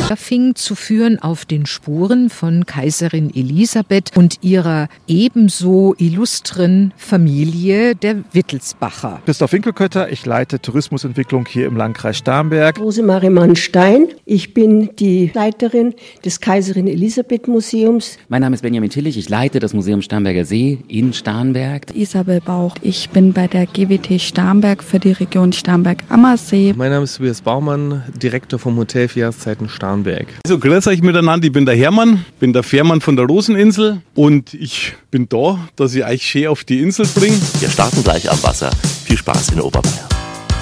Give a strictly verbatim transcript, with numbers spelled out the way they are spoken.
fing zu führen auf den Spuren von Kaiserin Elisabeth und ihrer ebenso illustren Familie der Wittelsbacher. Christoph Winkelkötter, ich leite Tourismusentwicklung hier im Landkreis Starnberg. Rosemarie Mann-Stein, ich bin die Leiterin des Kaiserin Elisabeth Museums. Mein Name ist Benjamin Tillich, ich leite das Museum Starnberger See in Starnberg. Isabel Bauch, ich bin bei der G W T Starnberg für die Region Starnberg-Ammersee. Mein Name ist Tobias Baumann, Direktor vom Hotel Vier Jahreszeiten Starnberg. Also grüß euch miteinander, ich bin der Hermann, bin der Fährmann von der Roseninsel und ich bin da, dass ich euch schön auf die Insel bringe. Wir starten gleich am Wasser. Viel Spaß in Oberbayern.